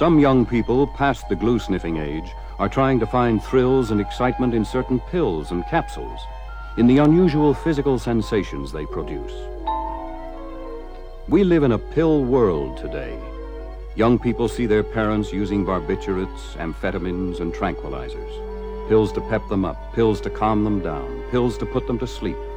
Some young people past the glue-sniffing age are trying to find thrills and excitement in certain pills and capsules, in the unusual physical sensations they produce. We live in a pill world today. Young people see their parents using barbiturates, amphetamines, and tranquilizers. Pills to pep them up, pills to calm them down, pills to put them to sleep.